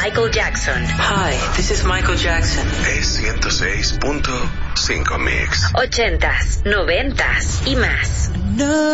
Michael Jackson. Hi, this is Michael Jackson. Es 106.5 Mix. 80s, 90s y más. No.